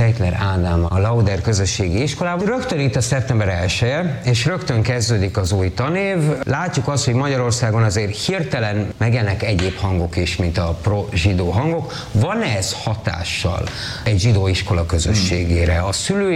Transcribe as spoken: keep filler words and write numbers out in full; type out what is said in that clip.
Szeitler Ádám a Lauder Közösségi Iskolában. Rögtön itt a szeptember elseje, és rögtön kezdődik az új tanév. Látjuk azt, hogy Magyarországon azért hirtelen megjelennek egyéb hangok is, mint a pro-zsidó hangok. Van-e ez hatással egy zsidó iskola közösségére? A szülői